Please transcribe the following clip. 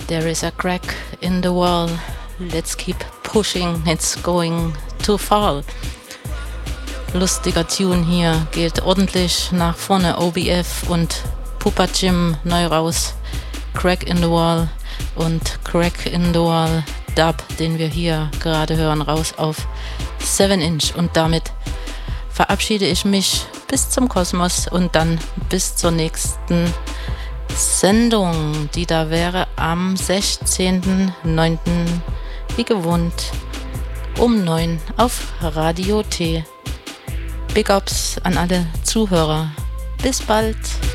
There is a crack in the wall. Let's keep pushing. It's going to fall. Lustiger Tune hier. Geht ordentlich nach vorne. OBF und Pupa Jim neu raus. Crack in the Wall und Crack in the Wall Dub, den wir hier gerade hören, raus auf 7-Inch. Und damit verabschiede ich mich bis zum Kosmos und dann bis zur nächsten Sendung, die da wäre am 16.09. wie gewohnt um 9 auf Radio T. Big Ups an alle Zuhörer. Bis bald.